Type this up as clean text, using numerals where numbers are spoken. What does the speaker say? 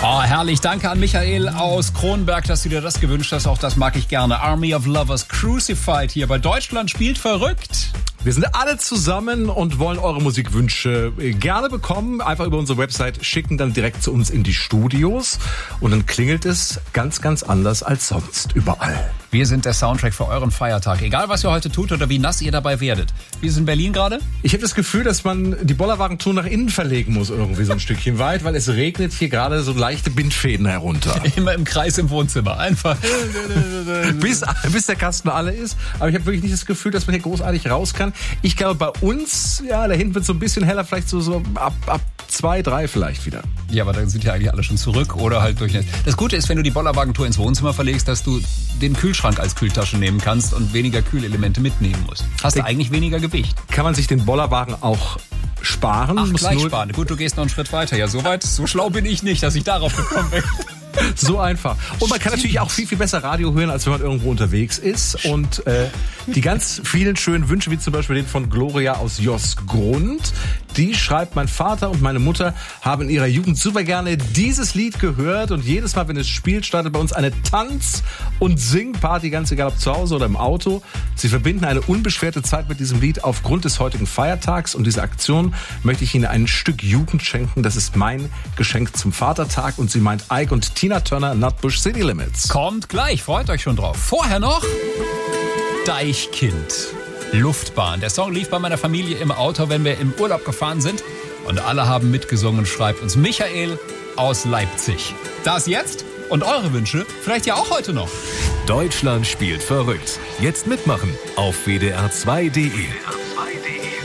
Oh, herrlich. Danke an Michael aus Kronberg, dass du dir das gewünscht hast. Auch das mag ich gerne. Army of Lovers Crucified hier bei Deutschland spielt verrückt. Wir sind alle zusammen und wollen eure Musikwünsche gerne bekommen. Einfach über unsere Website schicken, dann direkt zu uns in die Studios. Und dann klingelt es ganz, ganz anders als sonst überall. Wir sind der Soundtrack für euren Feiertag. Egal, was ihr heute tut oder wie nass ihr dabei werdet. Wie ist es in Berlin gerade? Ich habe das Gefühl, dass man die Bollerwagentour nach innen verlegen muss irgendwie so ein Stückchen weit, weil es regnet hier gerade so leichte Bindfäden herunter. Immer im Kreis im Wohnzimmer. Einfach. bis der Kasten alle ist. Aber ich habe wirklich nicht das Gefühl, dass man hier großartig raus kann. Ich glaube, bei uns, ja, da hinten wird so ein bisschen heller, vielleicht so ab 2, 3 vielleicht wieder. Ja, aber dann sind ja eigentlich alle schon zurück oder halt durch. Das Gute ist, wenn du die Bollerwagentour ins Wohnzimmer verlegst, dass du den Kühlschrank als Kühltasche nehmen kannst und weniger Kühlelemente mitnehmen musst. Hast du eigentlich weniger Gewicht. Kann man sich den Bollerwagen auch sparen? Ach, gleich sparen. Gut, du gehst noch einen Schritt weiter. Ja, so schlau bin ich nicht, dass ich darauf gekommen bin. So einfach. Und man kann natürlich auch viel, viel besser Radio hören, als wenn man irgendwo unterwegs ist. Und die ganz vielen schönen Wünsche, wie zum Beispiel den von Gloria aus Josgrund, die schreibt, mein Vater und meine Mutter haben in ihrer Jugend super gerne dieses Lied gehört. Und jedes Mal, wenn es spielt, startet bei uns eine Tanz- und Singparty, ganz egal ob zu Hause oder im Auto. Sie verbinden eine unbeschwerte Zeit mit diesem Lied aufgrund des heutigen Feiertags. Und diese Aktion möchte ich Ihnen ein Stück Jugend schenken. Das ist mein Geschenk zum Vatertag. Und sie meint Ike und Tina Turner, Nutbush City Limits. Kommt gleich, freut euch schon drauf. Vorher noch Deichkind, Luftbahn. Der Song lief bei meiner Familie im Auto, wenn wir im Urlaub gefahren sind. Und alle haben mitgesungen, schreibt uns Michael aus Leipzig. Das jetzt und eure Wünsche vielleicht ja auch heute noch. Deutschland spielt verrückt. Jetzt mitmachen auf wdr2.de.